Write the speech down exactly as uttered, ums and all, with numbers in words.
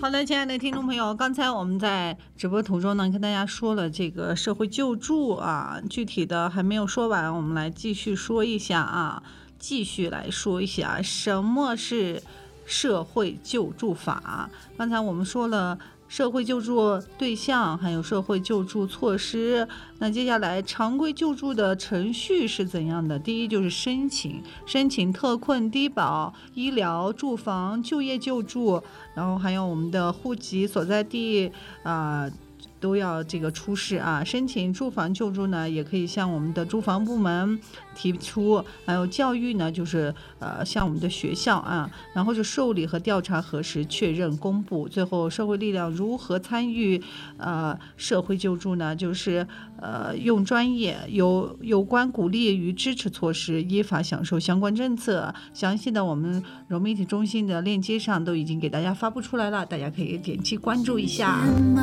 好的，亲爱的听众朋友，刚才我们在直播途中呢，跟大家说了这个社会救助啊，具体的还没有说完，我们来继续说一下啊，继续来说一下什么是社会救助法。刚才我们说了社会救助对象，还有社会救助措施。那接下来常规救助的程序是怎样的？第一就是申请，申请特困低保、医疗、住房、就业救助，然后还有我们的户籍所在地啊、呃都要这个出示啊。申请住房救助呢，也可以向我们的住房部门提出，还有教育呢，就是呃向我们的学校啊，然后是受理和调查核实、确认、公布。最后，社会力量如何参与呃社会救助呢？就是呃用专业有有关鼓励与支持措施，依法享受相关政策。详细的我们融媒体中心的链接上都已经给大家发布出来了，大家可以点击关注一下。